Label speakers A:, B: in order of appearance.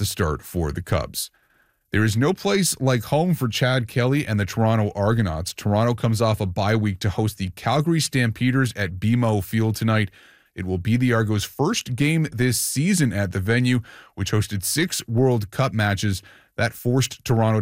A: the start for the Cubs. There is no place like home for Chad Kelly and the Toronto Argonauts. Toronto comes off a bye week to host the Calgary Stampeders at BMO Field tonight. It will be the Argos' first game this season at the venue, which hosted 6 World Cup matches. That forced Toronto